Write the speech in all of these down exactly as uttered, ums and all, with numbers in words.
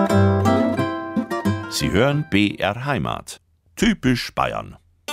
Sie hören B R Heimat. Typisch Bayern.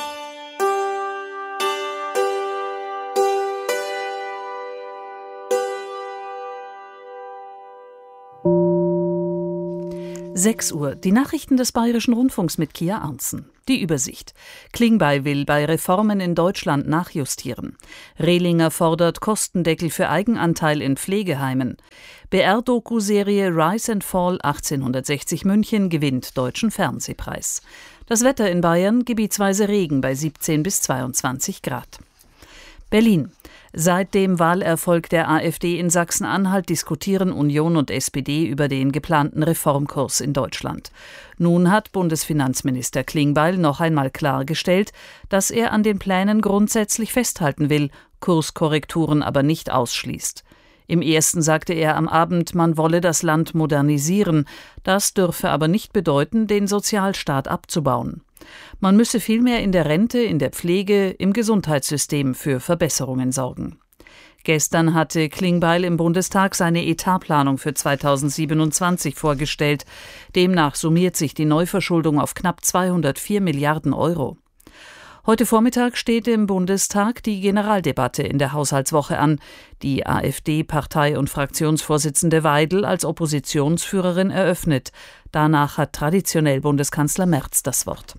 sechs Uhr. Die Nachrichten des Bayerischen Rundfunks mit Kia Arntzen. Die Übersicht. Klingbeil will bei Reformen in Deutschland nachjustieren. Rehlinger fordert Kostendeckel für Eigenanteil in Pflegeheimen. B R-Doku-Serie Rise and Fall achtzehnhundertsechzig München gewinnt Deutschen Fernsehpreis. Das Wetter in Bayern, gebietsweise Regen bei siebzehn bis zweiundzwanzig Grad. Berlin. Seit dem Wahlerfolg der AfD in Sachsen-Anhalt diskutieren Union und S P D über den geplanten Reformkurs in Deutschland. Nun hat Bundesfinanzminister Klingbeil noch einmal klargestellt, dass er an den Plänen grundsätzlich festhalten will, Kurskorrekturen aber nicht ausschließt. Im ersten sagte er am Abend, man wolle das Land modernisieren. Das dürfe aber nicht bedeuten, den Sozialstaat abzubauen. Man müsse vielmehr in der Rente, in der Pflege, im Gesundheitssystem für Verbesserungen sorgen. Gestern hatte Klingbeil im Bundestag seine Etatplanung für zweitausendsiebenundzwanzig vorgestellt. Demnach summiert sich die Neuverschuldung auf knapp zweihundertvier Milliarden Euro. Heute Vormittag steht im Bundestag die Generaldebatte in der Haushaltswoche an. Die AfD-Partei- und Fraktionsvorsitzende Weidel als Oppositionsführerin eröffnet. Danach hat traditionell Bundeskanzler Merz das Wort.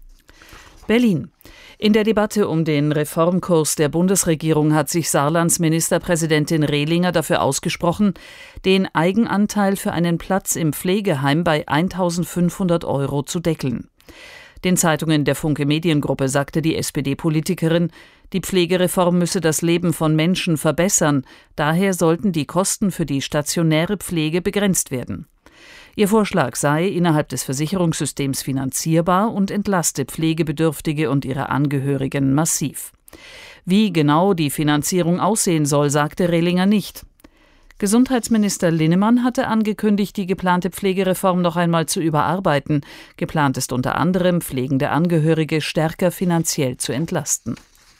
Berlin. In der Debatte um den Reformkurs der Bundesregierung hat sich Saarlands Ministerpräsidentin Rehlinger dafür ausgesprochen, den Eigenanteil für einen Platz im Pflegeheim bei eintausendfünfhundert Euro zu deckeln. Den Zeitungen der Funke Mediengruppe sagte die S P D-Politikerin, die Pflegereform müsse das Leben von Menschen verbessern, daher sollten die Kosten für die stationäre Pflege begrenzt werden. Ihr Vorschlag sei innerhalb des Versicherungssystems finanzierbar und entlaste Pflegebedürftige und ihre Angehörigen massiv. Wie genau die Finanzierung aussehen soll, sagte Rehlinger nicht. Gesundheitsminister Linnemann hatte angekündigt, die geplante Pflegereform noch einmal zu überarbeiten. Geplant ist unter anderem, pflegende Angehörige stärker finanziell zu entlasten.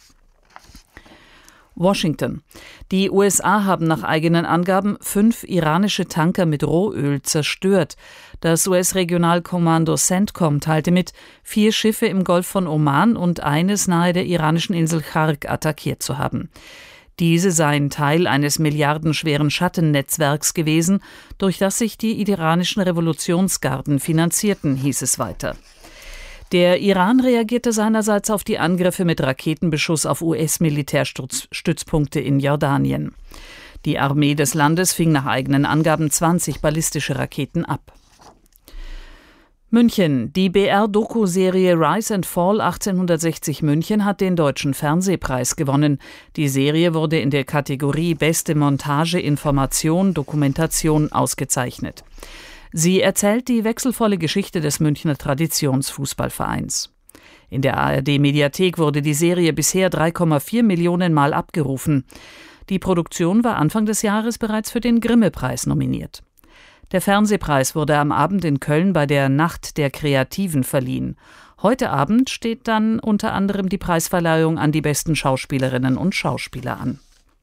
Washington. Die U S A haben nach eigenen Angaben fünf iranische Tanker mit Rohöl zerstört. Das U S-Regionalkommando CENTCOM teilte mit, vier Schiffe im Golf von Oman und eines nahe der iranischen Insel Chark attackiert zu haben. Diese seien Teil eines milliardenschweren Schattennetzwerks gewesen, durch das sich die iranischen Revolutionsgarden finanzierten, hieß es weiter. Der Iran reagierte seinerseits auf die Angriffe mit Raketenbeschuss auf U S-Militärstützpunkte in Jordanien. Die Armee des Landes fing nach eigenen Angaben zwanzig ballistische Raketen ab. München. Die B R-Doku-Serie Rise and Fall achtzehnhundertsechzig München hat den Deutschen Fernsehpreis gewonnen. Die Serie wurde in der Kategorie Beste Montage, Information, Dokumentation ausgezeichnet. Sie erzählt die wechselvolle Geschichte des Münchner Traditionsfußballvereins. In der A R D-Mediathek wurde die Serie bisher drei Komma vier Millionen Mal abgerufen. Die Produktion war Anfang des Jahres bereits für den Grimme-Preis nominiert. Der Fernsehpreis wurde am Abend in Köln bei der Nacht der Kreativen verliehen. Heute Abend steht dann unter anderem die Preisverleihung an die besten Schauspielerinnen und Schauspieler an.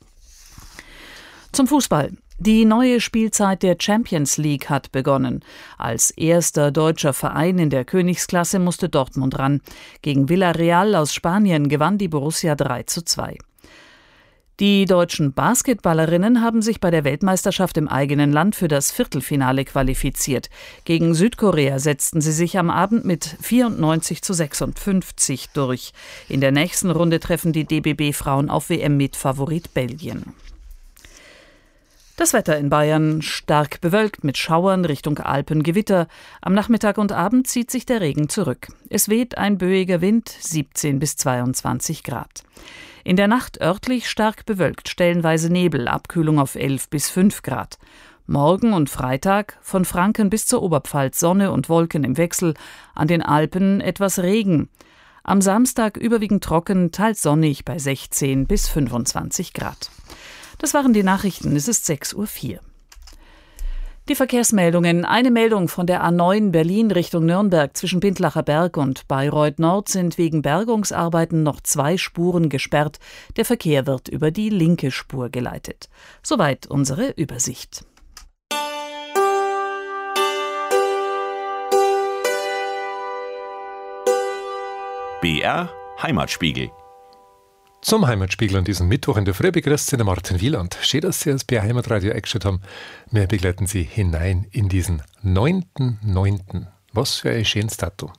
Zum Fußball. Die neue Spielzeit der Champions League hat begonnen. Als erster deutscher Verein in der Königsklasse musste Dortmund ran. Gegen Villarreal aus Spanien gewann die Borussia drei zu zwei. Die deutschen Basketballerinnen haben sich bei der Weltmeisterschaft im eigenen Land für das Viertelfinale qualifiziert. Gegen Südkorea setzten sie sich am Abend mit vierundneunzig zu sechsundfünfzig durch. In der nächsten Runde treffen die D B B-Frauen auf W M-Mitfavorit Belgien. Das Wetter in Bayern stark bewölkt mit Schauern Richtung Alpen, Gewitter. Am Nachmittag und Abend zieht sich der Regen zurück. Es weht ein böiger Wind, siebzehn bis zweiundzwanzig Grad. In der Nacht örtlich stark bewölkt, stellenweise Nebel, Abkühlung auf elf bis fünf Grad. Morgen und Freitag von Franken bis zur Oberpfalz Sonne und Wolken im Wechsel, an den Alpen etwas Regen. Am Samstag überwiegend trocken, teils sonnig bei sechzehn bis fünfundzwanzig Grad. Das waren die Nachrichten, es ist sechs Uhr vier. Die Verkehrsmeldungen. Eine Meldung von der A neun Berlin Richtung Nürnberg zwischen Bindlacher Berg und Bayreuth Nord sind wegen Bergungsarbeiten noch zwei Spuren gesperrt. Der Verkehr wird über die linke Spur geleitet. Soweit unsere Übersicht. B R Heimatspiegel. Zum Heimatspiegel an diesem Mittwoch in der Früh begrüßt Sie der Martin Wieland. Schön, dass Sie das B R Heimatradio eingeschaltet haben. Wir begleiten Sie hinein in diesen neunten neunten Was für ein schönes Datum.